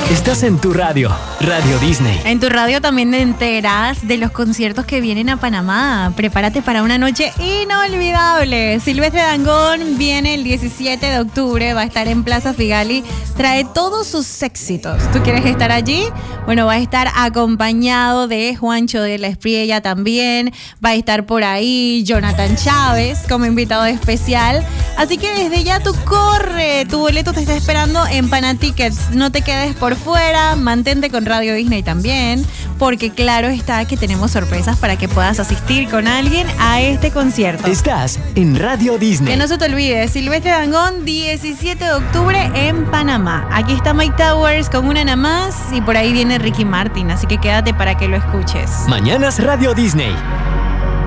Estás en tu radio, Radio Disney. En tu radio también te enteras de los conciertos que vienen a Panamá. Prepárate para una noche inolvidable. Silvestre Dangond viene el 17 de octubre, va a estar en Plaza Figali, trae todos sus éxitos. ¿Tú quieres estar allí? Bueno, va a estar acompañado de Juancho de la Espriella también, va a estar por ahí Jonathan Chávez como invitado especial. Así que desde ya tú corre, tu boleto te está esperando en Panatickets. No te quedes por fuera, mantente con Radio Disney también, porque claro está que tenemos sorpresas para que puedas asistir con alguien a este concierto. Estás en Radio Disney. Que no se te olvide, Silvestre Dangond, 17 de octubre en Panamá. Aquí está Mike Towers con una nada más y por ahí viene Ricky Martin, así que quédate para que lo escuches. Mañanas Radio Disney.